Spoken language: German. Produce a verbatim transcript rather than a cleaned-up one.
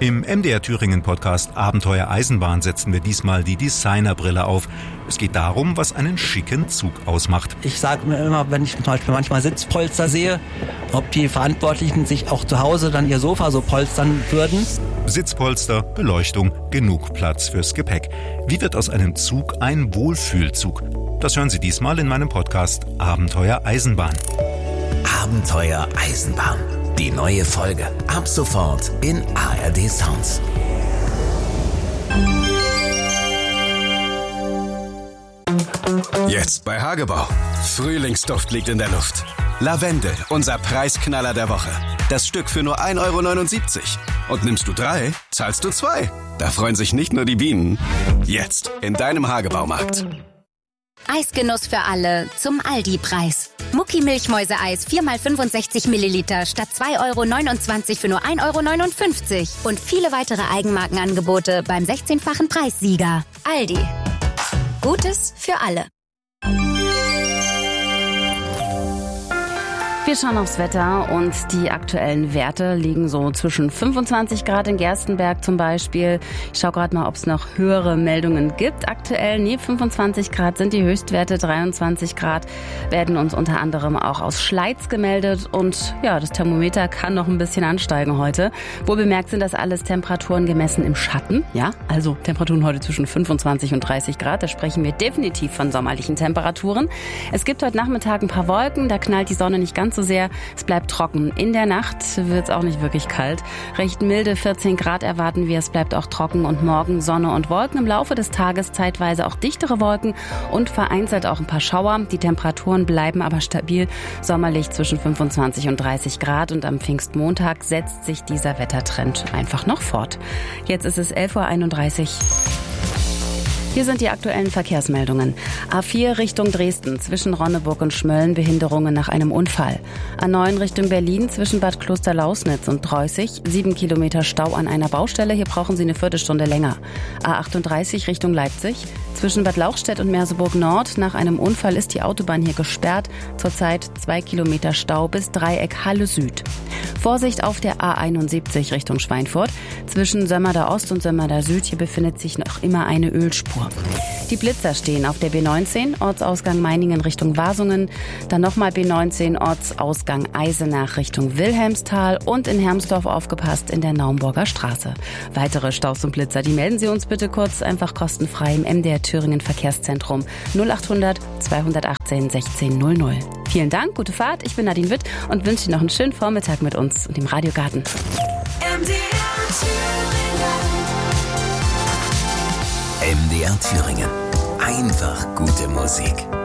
Im M D R Thüringen Podcast Abenteuer Eisenbahn setzen wir diesmal die Designerbrille auf. Es geht darum, was einen schicken Zug ausmacht. Ich sage mir immer, wenn ich zum Beispiel manchmal Sitzpolster sehe, ob die Verantwortlichen sich auch zu Hause dann ihr Sofa so polstern würden. Sitzpolster, Beleuchtung, genug Platz fürs Gepäck. Wie wird aus einem Zug ein Wohlfühlzug? Das hören Sie diesmal in meinem Podcast Abenteuer Eisenbahn. Abenteuer Eisenbahn. Die neue Folge ab sofort in A R D Sounds. Jetzt bei Hagebau. Frühlingsduft liegt in der Luft. Lavendel, unser Preisknaller der Woche. Das Stück für nur ein Euro neunundsiebzig. Und nimmst du drei, zahlst du zwei. Da freuen sich nicht nur die Bienen. Jetzt in deinem Hagebaumarkt. Eisgenuss für alle zum Aldi-Preis. Mucki Milchmäuse-Eis vier mal fünfundsechzig Milliliter statt zwei Euro neunundzwanzig für nur ein Euro neunundfünfzig. Und viele weitere Eigenmarkenangebote beim sechzehnfachen Preissieger. Aldi. Gutes für alle. Wir schauen aufs Wetter und die aktuellen Werte liegen so zwischen fünfundzwanzig Grad in Gerstenberg zum Beispiel. Ich schaue gerade mal, ob es noch höhere Meldungen gibt. Aktuell, nee, fünfundzwanzig Grad sind die Höchstwerte, dreiundzwanzig Grad werden uns unter anderem auch aus Schleiz gemeldet. Und ja, das Thermometer kann noch ein bisschen ansteigen heute. Wohl bemerkt sind das alles Temperaturen gemessen im Schatten. Ja, also Temperaturen heute zwischen fünfundzwanzig und dreißig Grad. Da sprechen wir definitiv von sommerlichen Temperaturen. Es gibt heute Nachmittag ein paar Wolken, da knallt die Sonne nicht ganz so sehr. Es bleibt trocken. In der Nacht wird es auch nicht wirklich kalt. Recht milde vierzehn Grad erwarten wir. Es bleibt auch trocken und morgen Sonne und Wolken. Im Laufe des Tages zeitweise auch dichtere Wolken und vereinzelt auch ein paar Schauer. Die Temperaturen bleiben aber stabil sommerlich zwischen fünfundzwanzig und dreißig Grad und am Pfingstmontag setzt sich dieser Wettertrend einfach noch fort. Jetzt ist es elf Uhr einunddreißig. Hier sind die aktuellen Verkehrsmeldungen. A vier Richtung Dresden, zwischen Ronneburg und Schmölln, Behinderungen nach einem Unfall. A neun Richtung Berlin, zwischen Bad Klosterlausnitz und Dreußig, sieben Kilometer Stau an einer Baustelle, hier brauchen Sie eine Viertelstunde länger. A achtunddreißig Richtung Leipzig, zwischen Bad Lauchstädt und Merseburg Nord, nach einem Unfall ist die Autobahn hier gesperrt, zurzeit zwei Kilometer Stau bis Dreieck Halle Süd. Vorsicht auf der A einundsiebzig Richtung Schweinfurt, zwischen Sömmerda Ost und Sömmerda Süd, hier befindet sich noch immer eine Ölspur. Die Blitzer stehen auf der B neunzehn, Ortsausgang Meiningen Richtung Wasungen, dann nochmal B neunzehn, Ortsausgang Eisenach Richtung Wilhelmsthal und in Hermsdorf aufgepasst in der Naumburger Straße. Weitere Staus und Blitzer, die melden Sie uns bitte kurz einfach kostenfrei im M D R Thüringen Verkehrszentrum null achthundert zweihundertachtzehn sechzehn null null. Vielen Dank, gute Fahrt, ich bin Nadine Witt und wünsche Ihnen noch einen schönen Vormittag mit uns und dem Radiogarten. M D R Thüringen. M D R Thüringen. Einfach gute Musik.